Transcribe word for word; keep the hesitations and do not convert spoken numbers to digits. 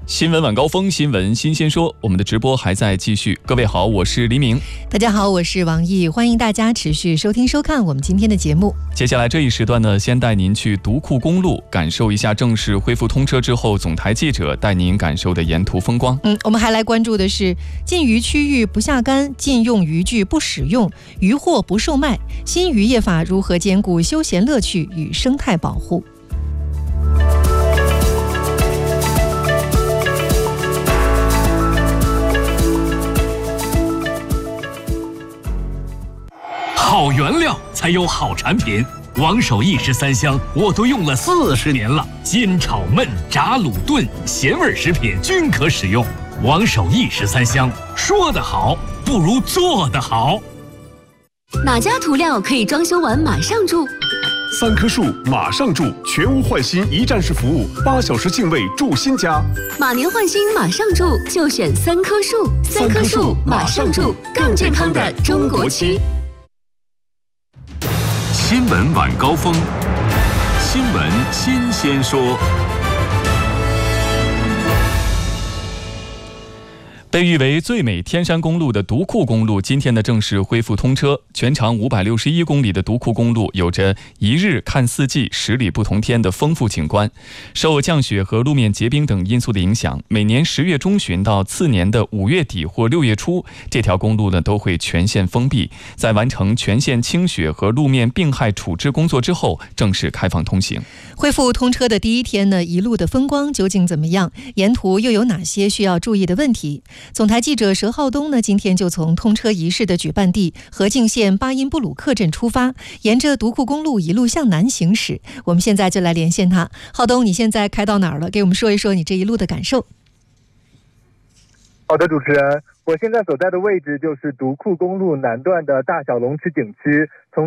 新闻晚高峰，新闻新鲜说，我们的直播还在继续。各位好，我是黎明。 大家好，我是王毅，欢迎大家持续收听收看我们今天的节目。 接下来这一时段呢，先带您去独库公路，感受一下正式恢复通车之后，总台记者带您感受的沿途风光。 嗯，我们还来关注的是禁渔区域不下竿，禁用渔具不使用，渔获不售卖。新渔业法如何兼顾休闲乐趣与生态保护？ 好原料才有好产品，王守义十三香我都用了四十年了，煎炒焖炸卤炖咸味食品均可使用。王守义十三香，说得好不如做得好。 哪家涂料可以装修完马上住？ 三棵树马上住，全屋换新一站式服务，八小时净位住新家。 马年换新马上住，就选三棵树。三棵树马上住，更健康的中国区。 新闻晚高峰，新闻新鲜说。 被誉为最美天山公路的独库公路今天的正式恢复通车，全长五百六十一公里的独库公路有着一日看四季、十里不同天的丰富景观。受降雪和路面结冰等因素的影响，每年十月中旬到次年的五月底或六月初，这条公路呢都会全线封闭，在完成全线清雪和路面病害处置工作之后，正式开放通行。 恢复通车的第一天呢，一路的风光究竟怎么样？沿途又有哪些需要注意的问题？总台记者佘浩东呢，今天就从通车仪式的举办地河静县巴音布鲁克镇出发，沿着独库公路一路向南行驶。我们现在就来连线他。浩东，你现在开到哪儿了？给我们说一说你这一路的感受。 好的，主持人，我现在所在的位置就是独库公路南段的大小龙池景区。从